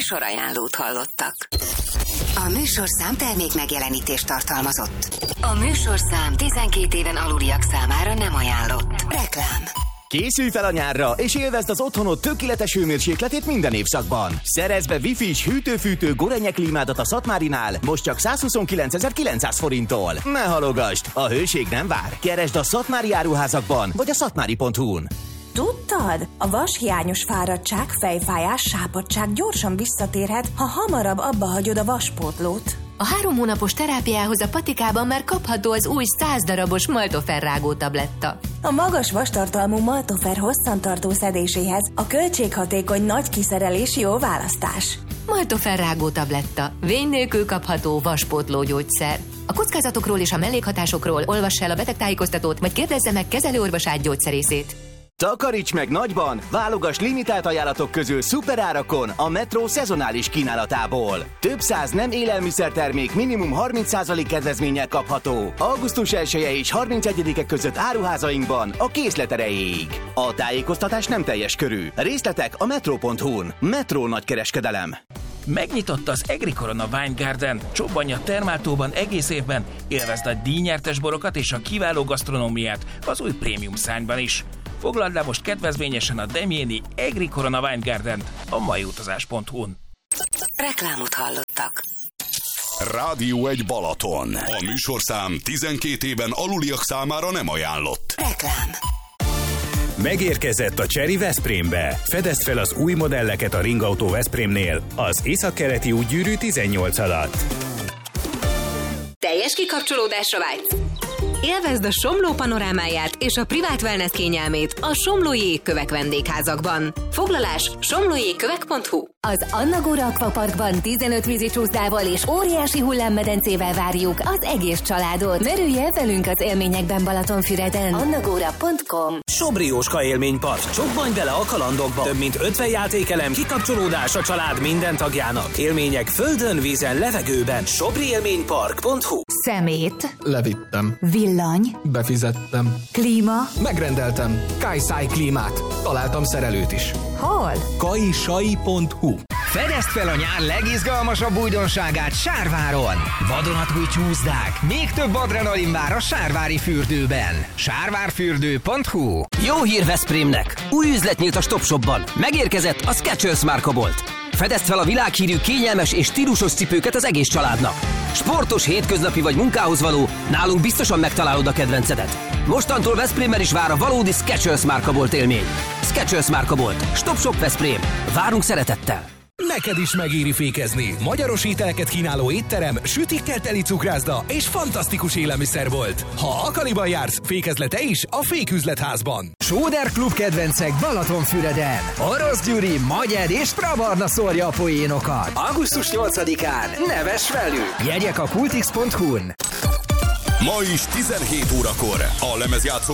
Műsorajánlót hallottak. A műsorszám termék megjelenítést tartalmazott. A műsorszám 12 éven aluliak számára nem ajánlott. Reklám. Készülj fel a nyárra, és élvezd az otthonod tökéletes hőmérsékletét minden évszakban. Szerezd be Wi-Fi-s hűtő-fűtő Gorenyek klímádat a Szatmárinál, most csak 129.900 forinttól. Ne halogasd, a hőség nem vár. Keresd a Szatmári áruházakban, vagy a szatmári.hu-n. Tudtad? A vashiányos fáradtság, fejfájás, sápadtság gyorsan visszatérhet, ha hamarabb abba hagyod a vaspótlót. A 3 hónapos terápiához a Patikában már kapható az új 100 darabos Maltofer rágó tabletta. A magas vastartalmú Maltofer hosszantartó szedéséhez a költséghatékony nagy kiszerelés jó választás. Maltofer rágó tabletta. Vény nélkül kapható vaspótló gyógyszer. A kockázatokról és a mellékhatásokról olvass el a betegtájékoztatót, vagy kérdezze meg kezelőorvosát, gyógyszerészét. Takaríts meg nagyban, válogass limitált ajánlatok közül szuperárakon a Metro szezonális kínálatából. Több száz nem élelmiszertermék minimum 30% kedvezménnyel kapható. Augusztus 1-e és 31-e között áruházainkban a készlet erejéig. A tájékoztatás nem teljes körű. Részletek a metro.hu-n. Metro nagykereskedelem. Megnyitott az Egri Korona Wine Garden. Csobbanj a Termáltóban egész évben, élvezd a díjnyertes borokat és a kiváló gasztronómiát az új prémium szárnyban is. Foglald le most kedvezményesen a Demjéni Egri Korona Wine Garden a maiutazás.hu-n. Reklámot hallottak. Rádió 1 Balaton. A műsorszám 12 éven aluliak számára nem ajánlott. Reklám. Megérkezett a Chery Veszprémbe. Fedezd fel az új modelleket a Ringautó Veszprémnél az északkeleti útgyűrű 18 alatt. Teljes kikapcsolódásra vágysz? Élvezd a Somló panorámáját és a privát wellness kényelmét a Somlói Jégkövek vendégházakban. Foglalás somlójégkövek.hu. Az Anna Góra Akvaparkban 15 vízicsúszdával és óriási hullámmedencével várjuk az egész családot. Merülj el velünk az élményekben Balatonfüreden. annagora.com. Sobrióska élménypark. Csobbanj bele a kalandokba. Több mint 50 játékelem, kikapcsolódás a család minden tagjának. Élmények földön, vízen, levegőben. sobriélménypark.hu. Szemét. Levittem. Villany. Befizettem. Klíma. Megrendeltem. Kajszáj klímát. Találtam szerelőt is. Hol? Kajsai.hu. Fedezd fel a nyár legizgalmasabb újdonságát Sárváron. Vadonatúj csúszdák, még több adrenalin vár a sárvári fürdőben. Sárvárfürdő.hu. Jó hír Veszprémnek! Új üzlet nyílt a Stop Shopban. Megérkezett a Skechers márkabolt. Fedezd fel a világhírű kényelmes és stílusos cipőket az egész családnak. Sportos, hétköznapi vagy munkához való, nálunk biztosan megtalálod a kedvencedet. Mostantól Veszprémben is vár a valódi Skechers márkabolt élmény. Skechers márkabolt. Stop Shop Veszprém. Várunk szeretettel! Neked is megéri fékezni. Magyaros ételeket kínáló étterem, sütikkel teli cukrászda és fantasztikus élelmiszerbolt. Ha Akaliban jársz, fékezle te is a Féküzletházban. Sóder Klub kedvencek Balatonfüreden. Orosz Gyuri, Magyed és Prabarna szórja a poénokat. Augusztus 8-án nevess velük. Jegyek a kultix.hu-n. Ma is 17 órakor a lemezjátszó